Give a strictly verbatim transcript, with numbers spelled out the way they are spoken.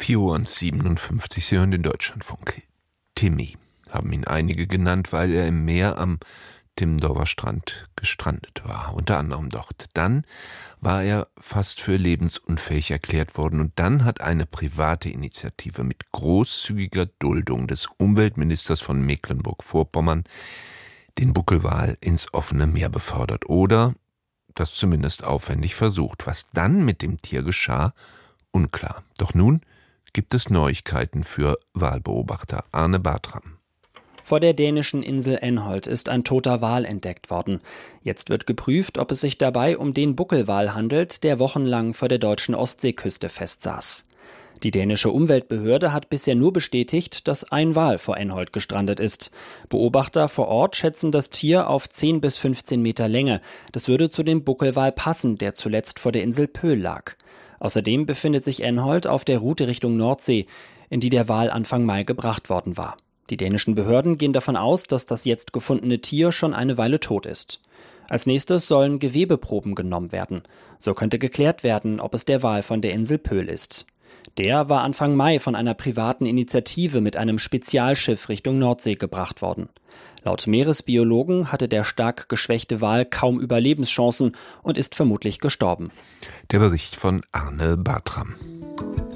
vier Uhr siebenundfünfzig, Sie hören den Deutschlandfunk. Timmy haben ihn einige genannt, weil er im Meer am Timmendorfer Strand gestrandet war, unter anderem dort. Dann war er fast für lebensunfähig erklärt worden und dann hat eine private Initiative mit großzügiger Duldung des Umweltministers von Mecklenburg-Vorpommern den Buckelwal ins offene Meer befördert oder das zumindest aufwendig versucht. Was dann mit dem Tier geschah, unklar. Doch nun gibt es Neuigkeiten für Walbeobachter. Arne Bartram. Vor der dänischen Insel Enholt ist ein toter Wal entdeckt worden. Jetzt wird geprüft, ob es sich dabei um den Buckelwal handelt, der wochenlang vor der deutschen Ostseeküste festsaß. Die dänische Umweltbehörde hat bisher nur bestätigt, dass ein Wal vor Enholt gestrandet ist. Beobachter vor Ort schätzen das Tier auf zehn bis fünfzehn Meter Länge. Das würde zu dem Buckelwal passen, der zuletzt vor der Insel Pöhl lag. Außerdem befindet sich Enholt auf der Route Richtung Nordsee, in die der Wal Anfang Mai gebracht worden war. Die dänischen Behörden gehen davon aus, dass das jetzt gefundene Tier schon eine Weile tot ist. Als nächstes sollen Gewebeproben genommen werden. So könnte geklärt werden, ob es der Wal von der Insel Pöhl ist. Der war Anfang Mai von einer privaten Initiative mit einem Spezialschiff Richtung Nordsee gebracht worden. Laut Meeresbiologen hatte der stark geschwächte Wal kaum Überlebenschancen und ist vermutlich gestorben. Der Bericht von Arne Bartram.